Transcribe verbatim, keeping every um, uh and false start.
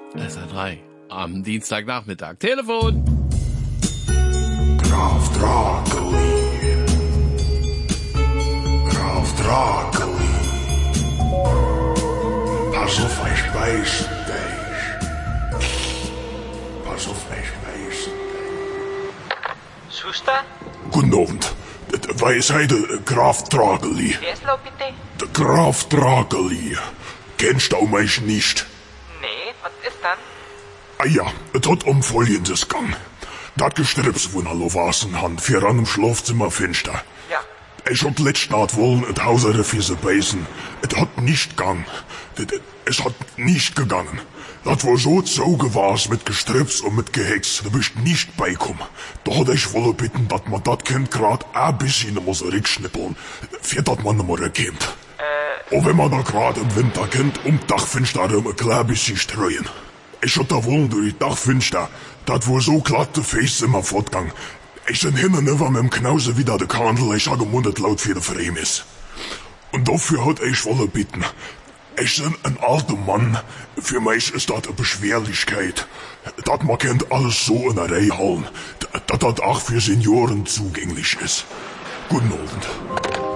S R drei. Am Dienstagnachmittag. Telefon. Graf Drakeli. Graf Drakeli. Pas auf, ich beiß dich. Pas auf, ich beiß dich. Schuster? Guten Abend. Wij zijn de Graf Drakeli. Wer ist laut bitte? De Graf Drakeli. Kennst du mich nicht? Nee, was ist dann? Ah ja, het hat um Folgendes gang. Dat Gestrips, wo alle wasen han, vier an im Schlafzimmer finster. Ja. Ich hab letzt Nacht wollen et Hausere Fiese beißen. Et hat nicht gang. Es hat nicht gegangen. Dat war so zoge was mit Gestrips und mit Gehex. Da bist nicht beikommen. Da hat ich wolle bitten, dat man dat Kind grad a bisschen muss rückschnippeln, für dat man nimmer erkennt. Äh. Und wenn man da grad im Winter kennt, um Dachfinster immer klar bisschen streuen. Ich hab da wollen durch die Dachfinster, dat war so glatt de Face immer fortgang. Ich sind hin und über mit dem Knause wieder de Kandel, ich ha gemundet laut für de Fremis. Und dafür hat ich wolle bitten. Ich bin ein alter Mann. Für mich ist das eine Beschwerlichkeit. Dat man kennt alles so in der Reihe halten. Dat das auch für Senioren zugänglich ist. Guten Abend.